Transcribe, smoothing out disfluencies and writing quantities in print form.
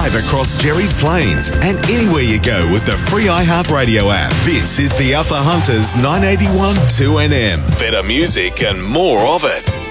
live across Jerry's Plains and anywhere you go with the free iHeartRadio app. This is the Alpha Hunters 981 2NM. Better music and more of it.